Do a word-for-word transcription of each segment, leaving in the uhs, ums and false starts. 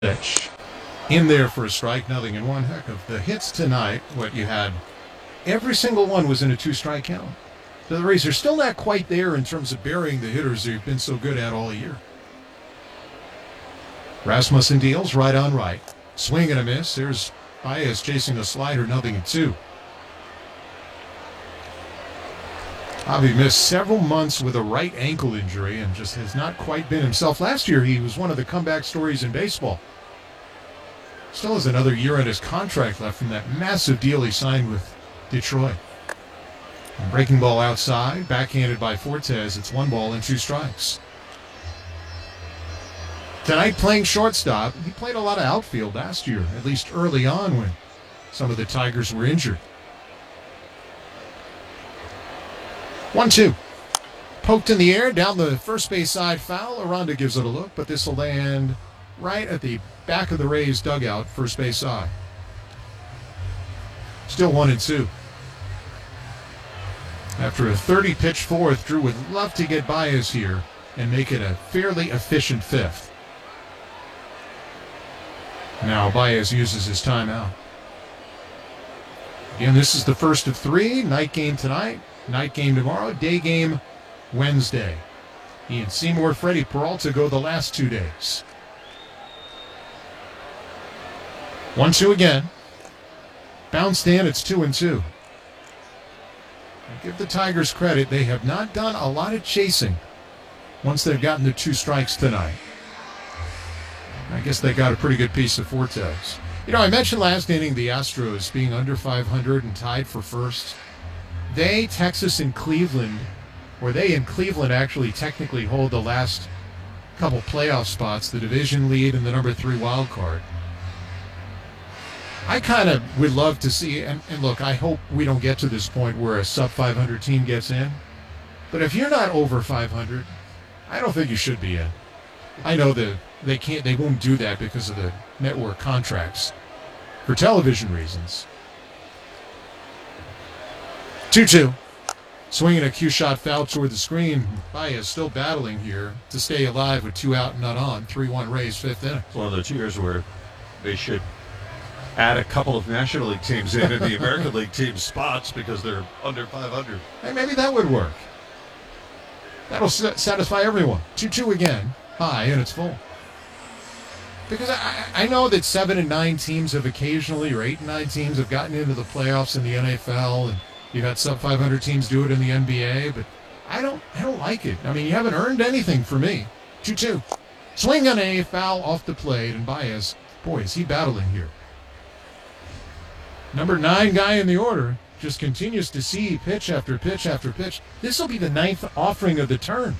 pitch. In there for a strike, nothing in one. Heck of the hits tonight, what you had, every single one was in a two-strike count. So the Rays are still not quite there in terms of burying the hitters they've been so good at all year. Rasmussen deals right on right. Swing and a miss. There's Baez chasing a slider, nothing in two. Javi missed several months with a right ankle injury and just has not quite been himself. Last year, he was one of the comeback stories in baseball. Still has another year on his contract left from that massive deal he signed with Detroit. And breaking ball outside, backhanded by Fortes. It's one ball and two strikes. Tonight playing shortstop. He played a lot of outfield last year, at least early on when some of the Tigers were injured. one two. Poked in the air, down the first base side foul. Aranda gives it a look, but this will land right at the back of the Rays dugout, first base side. Still one and two. After a thirty-pitch fourth, Drew would love to get Baez here and make it a fairly efficient fifth. Now Baez uses his timeout. Again, this is the first of three. Night game tonight. Night game tomorrow, day game Wednesday. Ian Seymour, Freddie Peralta go the last two days. one two again. Bounced in, it's two and two. I give the Tigers credit, they have not done a lot of chasing once they've gotten the two strikes tonight. I guess they got a pretty good piece of Fortes. You know, I mentioned last inning the Astros being under five hundred and tied for first. They, Texas, and Cleveland, or they in Cleveland actually technically hold the last couple playoff spots, the division lead and the number three wild card. I kind of would love to see, and, and look, I hope we don't get to this point where a sub five hundred team gets in. But if you're not over five hundred, I don't think you should be in. I know that they can't, they won't do that because of the network contracts for television reasons. two two. Swinging a cue shot foul toward the screen. Baez still battling here to stay alive with two out and none on. three one Rays, fifth inning. It's one of those years where they should add a couple of National League teams in and the American League teams spots because they're under five hundred. Hey, maybe that would work. That'll satisfy everyone. two two again. High, and it's full. Because I, I know that seven and nine teams have occasionally, or eight and nine teams have gotten into the playoffs in the N F L, and you've had sub five hundred teams do it in the N B A, but I don't I don't like it. I mean, you haven't earned anything for me. two two. Swing on a foul off the plate, and Baez, boy, is he battling here. Number nine guy in the order just continues to see pitch after pitch after pitch. This will be the ninth offering of the turn.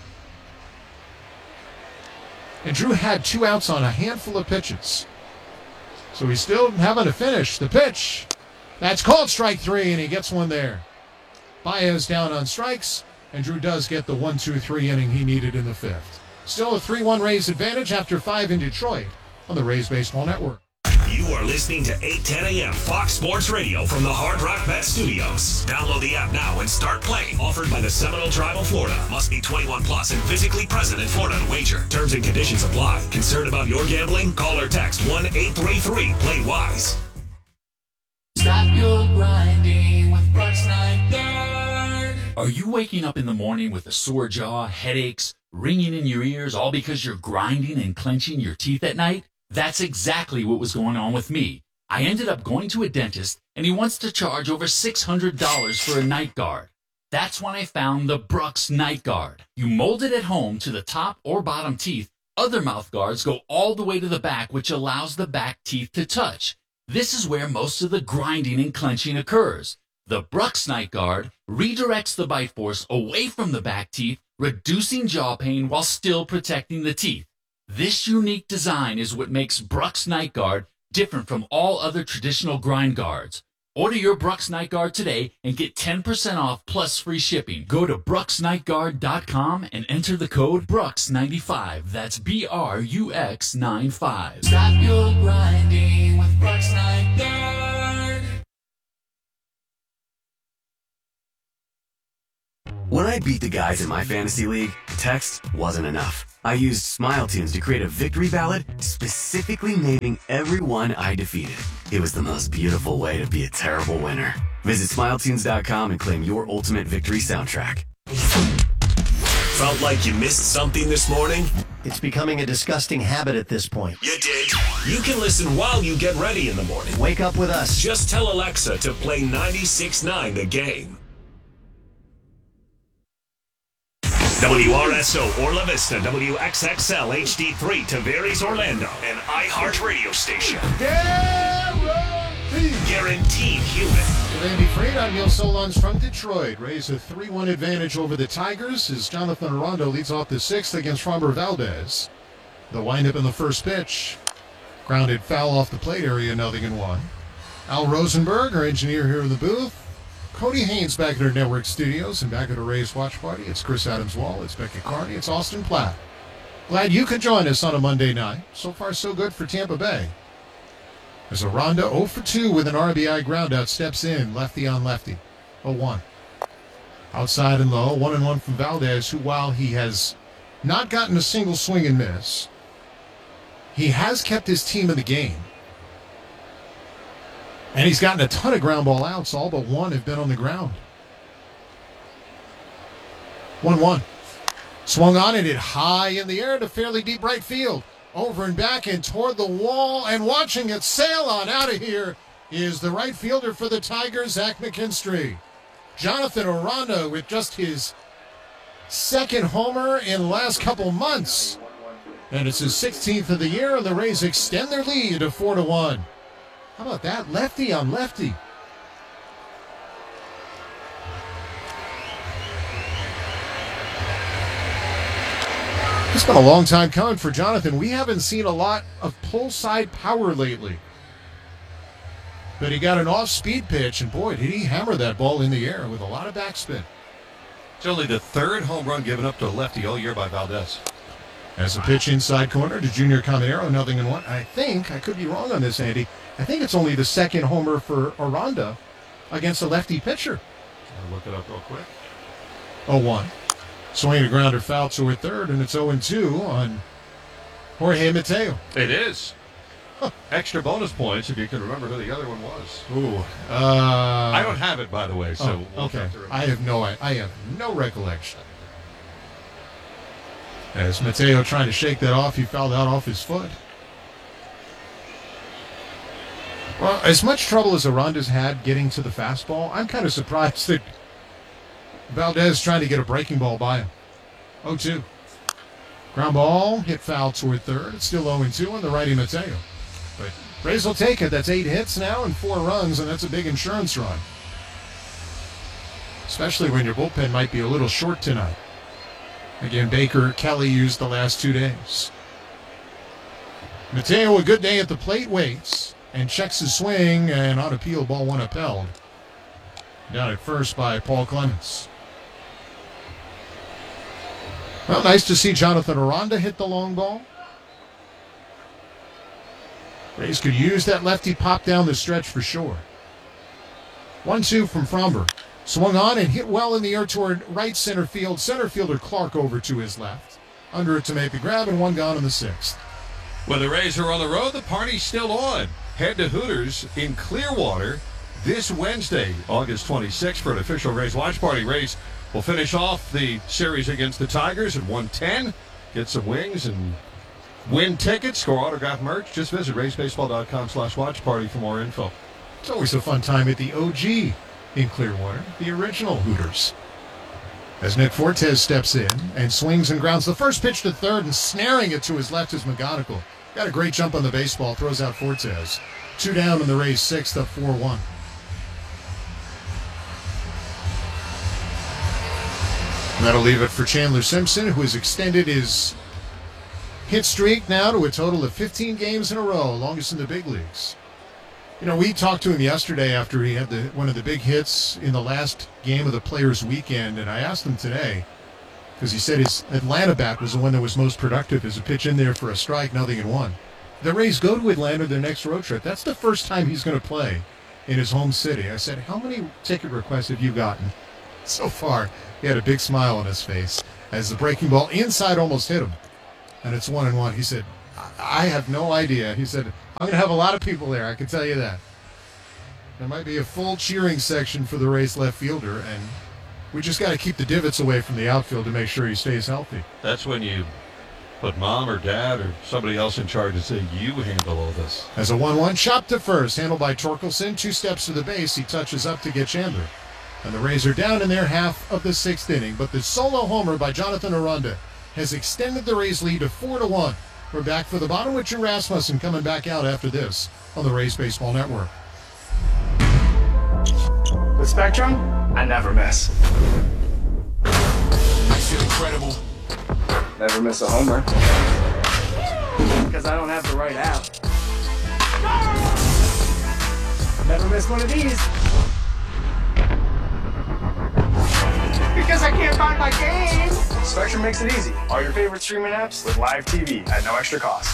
And Drew had two outs on a handful of pitches. So he's still having to finish the pitch. That's called strike three, and he gets one there. Baez down on strikes, and Drew does get the one two three inning he needed in the fifth. Still a three one Rays advantage after five in Detroit on the Rays Baseball Network. You are listening to eight ten a.m. Fox Sports Radio from the Hard Rock Bet Studios. Download the app now and start playing. Offered by the Seminole Tribe of Florida. Must be twenty-one plus and physically present in Florida to wager. Terms and conditions apply. Concerned about your gambling? Call or text one eight three three play wise. Stop your grinding with Brooks Night Guard. Are you waking up in the morning with a sore jaw, headaches, ringing in your ears, all because you're grinding and clenching your teeth at night? That's exactly what was going on with me. I ended up going to a dentist, and he wants to charge over six hundred dollars for a night guard. That's when I found the Brooks Night Guard. You mold it at home to the top or bottom teeth. Other mouth guards go all the way to the back, which allows the back teeth to touch. This is where most of the grinding and clenching occurs. The Brooks Night Guard redirects the bite force away from the back teeth, reducing jaw pain while still protecting the teeth. This unique design is what makes Brooks Night Guard different from all other traditional grind guards. Order your Brooks Night Guard today and get ten percent off plus free shipping. Go to brooks night guard dot com and enter the code Brooks ninety-five. That's B R U X ninety-five. Stop your grinding with Brooks Night Guard. When I beat the guys in my fantasy league, text wasn't enough. I used Smile Tunes to create a victory ballad specifically naming everyone I defeated. It was the most beautiful way to be a terrible winner. Visit smile tunes dot com and claim your ultimate victory soundtrack. Felt like you missed something this morning? It's becoming a disgusting habit at this point. You did. You can listen while you get ready in the morning. Wake up with us. Just tell Alexa to play ninety-six point nine The Game. W R S O Orla Vista, W X X L H D three Tavares Orlando, an iHeart radio station. Guaranteed. Guaranteed human. With Andy Freed, I'm Neil Solondz from Detroit. Rays a three one advantage over the Tigers as Jonathan Aranda leads off the sixth against Framber Valdez. The windup in the first pitch. Grounded foul off the plate area, nothing in one. Al Rosenberg, our engineer here in the booth. Cody Haynes back at our network studios and back at our Rays watch party. It's Chris Adams-Wall, it's Becky Carney, it's Austin Platt. Glad you could join us on a Monday night. So far, so good for Tampa Bay. As Aranda oh for two with an R B I groundout steps in, lefty on lefty, oh one. Outside and low, one and one from Valdez, who while he has not gotten a single swing and miss, he has kept his team in the game. And he's gotten a ton of ground ball outs, all but one have been on the ground. one one. Swung on and hit high in the air to fairly deep right field. Over and back and toward the wall, and watching it sail on out of here is the right fielder for the Tigers, Zach McKinstry. Jonathan Aranda with just his second homer in the last couple months. And it's his sixteenth of the year, and the Rays extend their lead to four to one. How about that? Lefty on lefty. It's been a long time coming for Jonathan. We haven't seen a lot of pull-side power lately. But he got an off-speed pitch, and boy, did he hammer that ball in the air with a lot of backspin. It's only the third home run given up to a lefty all year by Valdez. As a pitch inside corner to Junior Caminero, nothing in one. I think, I could be wrong on this, Andy, I think it's only the second homer for Aranda against a lefty pitcher. I'll look it up real quick. oh one. Swinging a grounder foul to a third, and it's oh and two on Jorge Mateo. It is. Huh. Extra bonus points if you can remember who the other one was. Ooh. Uh, I don't have it, by the way, so oh, we'll okay. have to remember. I have no I have no recollection. As Mateo trying to shake that off, he fouled out off his foot. Well, as much trouble as Aranda's had getting to the fastball, I'm kind of surprised that Valdez trying to get a breaking ball by him. oh two. Ground ball, hit foul toward third. It's still oh and two on the righty Mateo. But Rays will take it. That's eight hits now and four runs, and that's a big insurance run. Especially when your bullpen might be a little short tonight. Again, Baker, Kelly used the last two days. Mateo, a good day at the plate, waits and checks his swing, and on appeal, ball one upheld. Down at first by Paul Clemens. Well, nice to see Jonathan Aranda hit the long ball. Rays could use that lefty pop down the stretch for sure. one two from Framber. Swung on and hit well in the air toward right center field. Center fielder Clark over to his left. Under it to make the grab, and one gone in the sixth. When the Rays are on the road, the party's still on. Head to Hooters in Clearwater this Wednesday, August twenty-sixth, for an official Rays watch party. Rays will finish off the series against the Tigers at one ten. Get some wings and win tickets, score autographed merch. Just visit raysbaseball.com slash watch party for more info. It's always a fun time at the O G in Clearwater, the original Hooters. As Nick Fortes steps in and swings and grounds the first pitch to third, and snaring it to his left is McGonigal. Got a great jump on the baseball, throws out Fortes. Two down in the Rays sixth, up four one. That'll leave it for Chandler Simpson, who has extended his hit streak now to a total of fifteen games in a row, longest in the big leagues. You know, we talked to him yesterday after he had the, one of the big hits in the last game of the Players' Weekend, and I asked him today, because he said his Atlanta bat was the one that was most productive as a pitch in there for a strike, nothing in one. The Rays go to Atlanta their next road trip. That's the first time he's going to play in his home city. I said, how many ticket requests have you gotten so far? He had a big smile on his face as the breaking ball inside almost hit him. and it's one and one. He said, I have no idea. He said, I'm going to have a lot of people there, I can tell you that. There might be a full cheering section for the Rays left fielder, and we just got to keep the divots away from the outfield to make sure he stays healthy. That's when you put mom or dad or somebody else in charge and say, you handle all this. As a one one, chop to first, handled by Torkelson. Two steps to the base, he touches up to get Chandler. And the Rays are down in their half of the sixth inning, but the solo homer by Jonathan Aranda has extended the Rays' lead to four to one. We're back for the bottom with Jim Rasmussen coming back out after this on the Rays Baseball Network. The Spectrum, I never miss. I feel incredible. Never miss a homer. Because I don't have the right app. Never miss one of these. Because I can't find my game. Spectrum makes it easy. All your favorite streaming apps with live T V at no extra cost.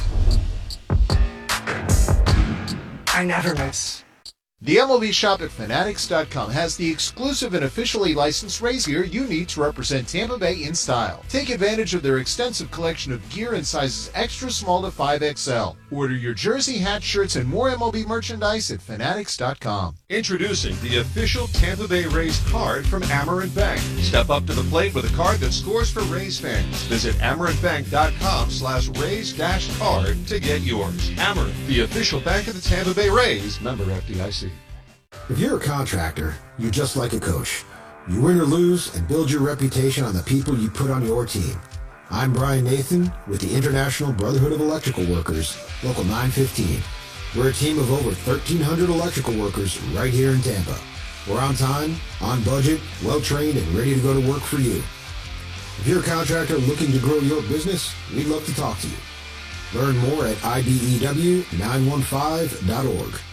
I never miss. The M L B shop at Fanatics dot com has the exclusive and officially licensed Rays gear you need to represent Tampa Bay in style. Take advantage of their extensive collection of gear in sizes extra small to five X L. Order your jersey, hat, shirts, and more M L B merchandise at Fanatics dot com. Introducing the official Tampa Bay Rays card from Amerant Bank. Step up to the plate with a card that scores for Rays fans. Visit Amerant Bank dot com slash Rays dash card to get yours. Amerant, the official bank of the Tampa Bay Rays. Member F D I C. If you're a contractor, you're just like a coach. You win or lose and build your reputation on the people you put on your team. I'm Brian Nathan with the International Brotherhood of Electrical Workers, Local nine fifteen. We're a team of over thirteen hundred electrical workers right here in Tampa. We're on time, on budget, well-trained, and ready to go to work for you. If you're a contractor looking to grow your business, we'd love to talk to you. Learn more at I B E W nine one five dot org.